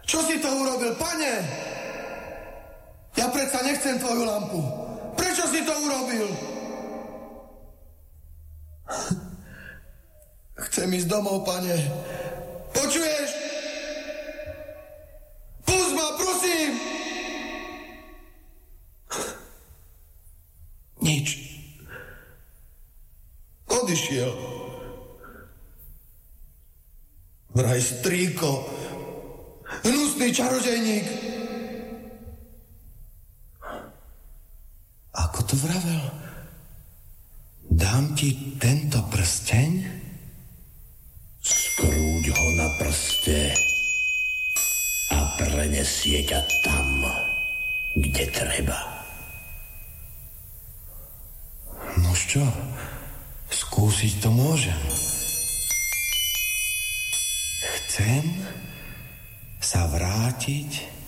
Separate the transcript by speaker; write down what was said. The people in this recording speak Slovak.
Speaker 1: Čo si to urobil, pane? Ja predsa nechcem tvoju lampu. Prečo si to urobil? Chcem ísť domov, pane. Počuješ? Pust ma, prosím! Nič. Odišiel. Vraj strýko. Hnusný čarodejník. Ako to vravel? Dám ti tento prsteň?
Speaker 2: Skrúď ho na prste a prenesie ťa tam, kde treba.
Speaker 1: Nož čo? Skúsiť to môžem. Chcem sa vrátiť